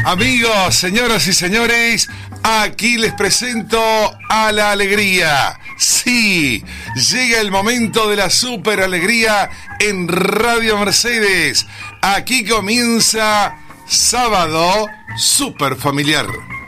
Amigos, señoras y señores, aquí les presento a la alegría. Sí, llega el momento de la super alegría en Radio Mercedes. Aquí comienza Sábado Super Familiar.